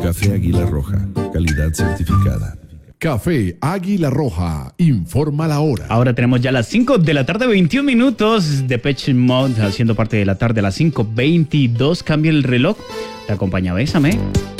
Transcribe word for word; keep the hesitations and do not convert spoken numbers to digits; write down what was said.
Café Águila Roja, calidad certificada. Café Águila Roja, informa la hora. Ahora tenemos ya las cinco de la tarde, veintiún minutos. Depeche Mode haciendo parte de la tarde a las cinco veintidós. Cambia el reloj. Te acompaña Bésame.